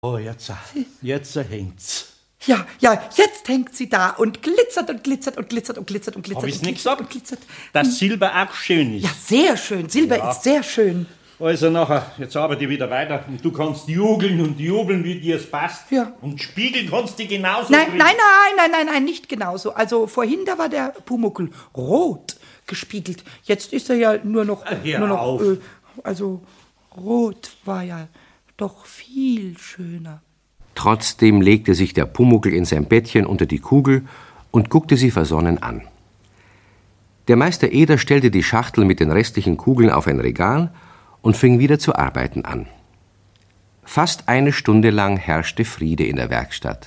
Oh, jetzt hängt's. Ja, jetzt hängt sie da und glitzert und glitzert und glitzert und glitzert und glitzert. Hab ich's und nicht glitzert gesagt? und glitzert. Dass Silber auch schön ist. Ja, sehr schön. Silber ist sehr schön. Also nachher, jetzt arbeite ich wieder weiter und du kannst jugeln und jubeln, wie dir es passt. Ja. Und spiegeln kannst du genauso. Nein, nicht genauso. Also vorhin, da war der Pumuckl rot gespiegelt. Jetzt ist er ja nur noch... also rot war ja doch viel schöner. Trotzdem legte sich der Pumuckl in sein Bettchen unter die Kugel und guckte sie versonnen an. Der Meister Eder stellte die Schachtel mit den restlichen Kugeln auf ein Regal und fing wieder zu arbeiten an. Fast eine Stunde lang herrschte Friede in der Werkstatt.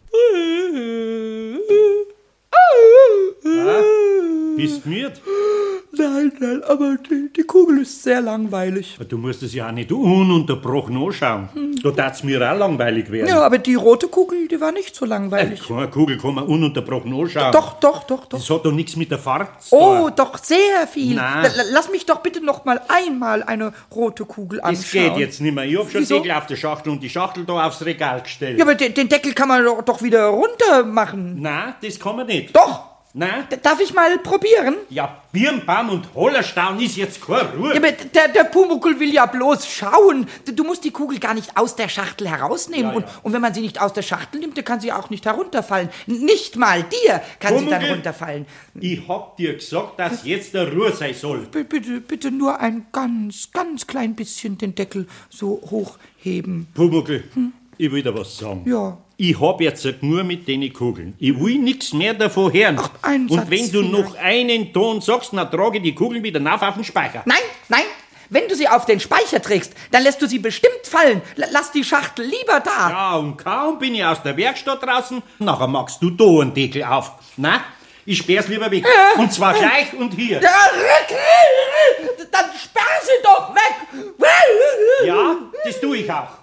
Bist müde? Nein, aber die Kugel ist sehr langweilig. Du musst es ja auch nicht ununterbrochen anschauen. Da tat's mir auch langweilig werden. Ja, aber die rote Kugel, die war nicht so langweilig. Keine Kugel kann man ununterbrochen anschauen. Doch. Das hat doch nichts mit der Farbe zu tun. Oh, doch, sehr viel. Nein. Lass mich doch bitte noch mal einmal eine rote Kugel anschauen. Das geht jetzt nicht mehr. Ich hab schon Wieso? Deckel auf der Schachtel und die Schachtel da aufs Regal gestellt. Ja, aber den Deckel kann man doch wieder runter machen. Nein, das kann man nicht. Doch. Nein? Darf ich mal probieren? Ja, Birnbaum und Hollerstaun ist jetzt keine Ruhe. Ja, aber der Pumuckl will ja bloß schauen. Du musst die Kugel gar nicht aus der Schachtel herausnehmen. Ja. Und wenn man sie nicht aus der Schachtel nimmt, dann kann sie auch nicht herunterfallen. Nicht mal dir kann sie dann Pumuckl, runterfallen. Ich hab dir gesagt, dass jetzt der Ruhe sein soll. Bitte nur ein ganz klein bisschen den Deckel so hochheben. Pumuckl, ich will dir was sagen. Ja. Ich hab jetzt nur mit den Kugeln. Ich will nichts mehr davon hören. Ach, ein und Satz wenn du vielleicht. noch einen Ton sagst, dann trage ich die Kugeln wieder auf den Speicher. Nein. Wenn du sie auf den Speicher trägst, dann lässt du sie bestimmt fallen. Lass die Schachtel lieber da. Ja, und kaum bin ich aus der Werkstatt draußen, nachher machst du da einen Deckel auf. Na, ich sperr's lieber weg. Und zwar gleich und hier. Ja, dann sperr sie doch weg. Ja, das tue ich auch.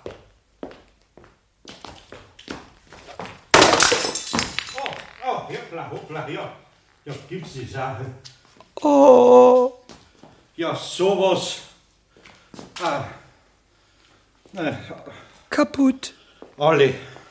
Oh, hoppla, ja. Ja, gibt's die Sache. Oh. Ja, sowas. Kaputt. Alle.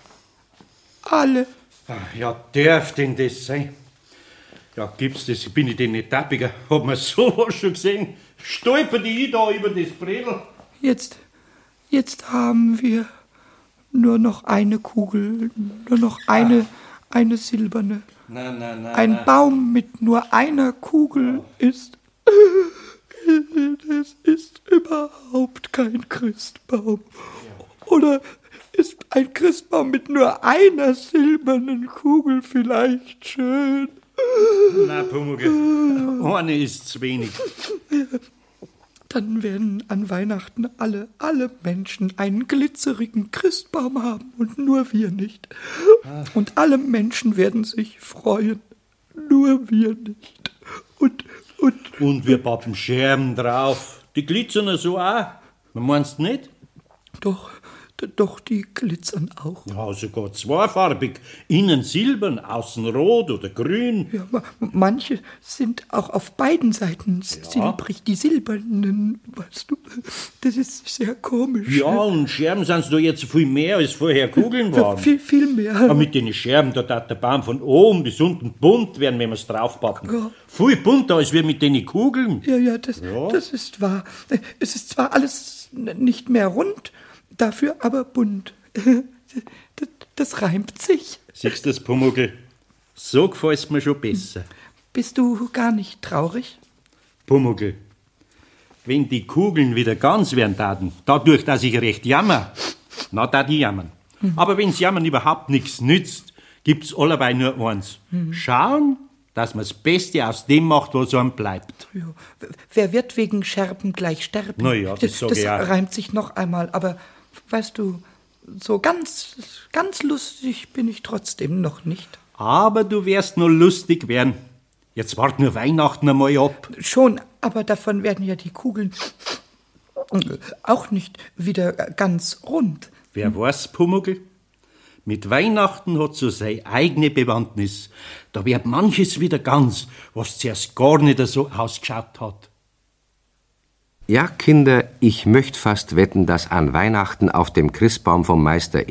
Ja, darf denn das sein? Ja, gibt's das? Bin ich denn nicht tappiger? Hab man sowas schon gesehen? Stolper ich da über das Bredel? Jetzt haben wir nur noch eine Kugel, nur noch eine silberne. Nein. Ein Baum mit nur einer Kugel ist... Das ist überhaupt kein Christbaum. Oder ist ein Christbaum mit nur einer silbernen Kugel vielleicht schön? Na, Pumuckl, eine ist zu wenig. Dann werden an Weihnachten alle Menschen einen glitzerigen Christbaum haben und nur wir nicht. Und alle Menschen werden sich freuen, nur wir nicht. Und wir pappen Scherben drauf. Die glitzern so auch. Meinst du nicht? Doch, die glitzern auch. Ja, sogar zweifarbig. Innen silbern, außen rot oder grün. Ja, manche sind auch auf beiden Seiten silbrig, die silbernen, weißt du. Das ist sehr komisch. Ja, und Scherben sind da jetzt viel mehr, als vorher Kugeln waren. Viel mehr. Aber mit den Scherben, da darf der Baum von oben bis unten bunt werden, wenn wir es draufpacken. Ja. Viel bunter, als wir mit den Kugeln. Ja, das ist wahr. Es ist zwar alles nicht mehr rund, dafür aber bunt. Das reimt sich. Siehst du das, Pumuckl? So gefällt's mir schon besser. Bist du gar nicht traurig? Pumuckl, wenn die Kugeln wieder ganz werden taten, dadurch, dass ich recht jammer, na, da die jammern. Aber wenn's Jammern überhaupt nichts nützt, gibt's allerweil nur eins. Schauen, dass man das Beste aus dem macht, was einem bleibt. Ja. Wer wird wegen Scherben gleich sterben? Na ja, das sag ich auch. Das reimt sich noch einmal, aber weißt du, so ganz lustig bin ich trotzdem noch nicht. Aber du wirst nur lustig werden. Jetzt wart nur Weihnachten einmal ab. Schon, aber davon werden ja die Kugeln auch nicht wieder ganz rund. Wer weiß, Pumuckl? Mit Weihnachten hat so seine eigene Bewandtnis. Da wird manches wieder ganz, was zuerst gar nicht so ausgeschaut hat. Ja, Kinder, ich möcht fast wetten, dass an Weihnachten auf dem Christbaum vom Meister